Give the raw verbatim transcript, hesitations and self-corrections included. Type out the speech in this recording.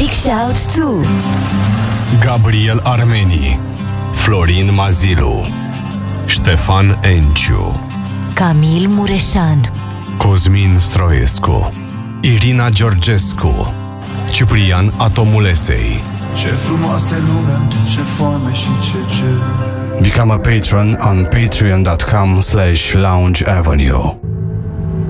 big shout to Gabriel Armeni, Florin Mazilu, Ștefan Enciu, Camil Mureșan, Cosmin Stroescu, Irina Georgescu, Ciprian Atomulesei. Ce frumoasă lume, ce foame și ce cer. Become a patron on patreon dot com slash lounge avenue.